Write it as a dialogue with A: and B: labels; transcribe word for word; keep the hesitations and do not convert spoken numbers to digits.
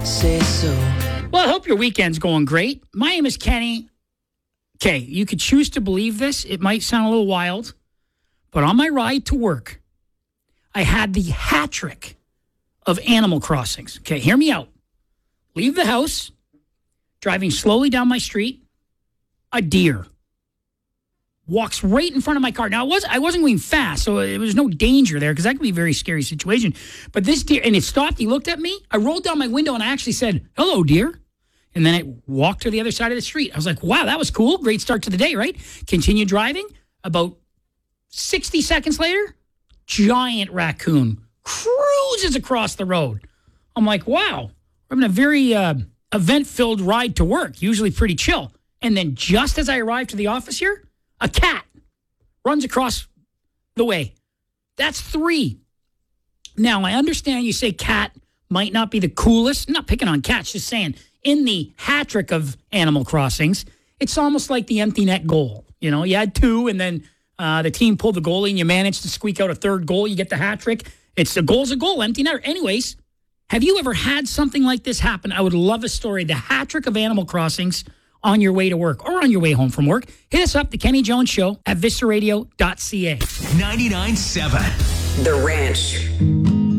A: say so.
B: Well, I hope your weekend's going great. My name is Kenny. Okay, you could choose to believe this. It might sound a little wild, but on my ride to work, I had the hat trick of Animal Crossings. Okay, hear me out. Leave the house, driving slowly down my street, a deer walks right in front of my car. Now, it was, I wasn't going fast, so there was no danger there because that could be a very scary situation. But this deer, and it stopped. He looked at me. I rolled down my window, and I actually said, hello, deer. And then it walked to the other side of the street. I was like, wow, that was cool. Great start to the day, right? Continue driving. About sixty seconds later, giant raccoon cruises across the road. I'm like, wow, we're having a very uh, event-filled ride to work, usually pretty chill. And then just as I arrived to the office here, a cat runs across the way. That's three. Now, I understand you say cat might not be the coolest. I'm not picking on cats, just saying in the hat trick of Animal Crossings, it's almost like the empty net goal. You know, you had two, and then uh, the team pulled the goalie, and you managed to squeak out a third goal. You get the hat trick. It's the goal's a goal, empty net. Anyways, have you ever had something like this happen? I would love a story. The hat trick of Animal Crossings on your way to work or on your way home from work. Hit us up, The Kenny Jones Show at visceradio dot c a.
C: ninety-nine point seven
A: The Ranch.